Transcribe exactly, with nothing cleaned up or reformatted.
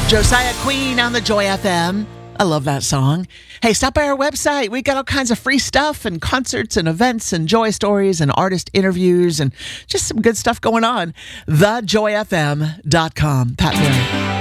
Josiah Queen on the Joy F M. I love that song. Hey, stop by our website. We got all kinds of free stuff and concerts and events and joy stories and artist interviews and just some good stuff going on. the joy f m dot com. Pat Barry.